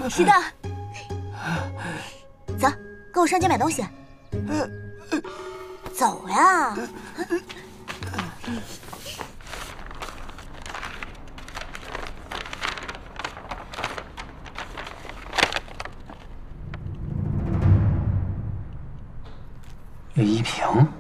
是的。走，跟我上街买东西。走呀！ 叶一平。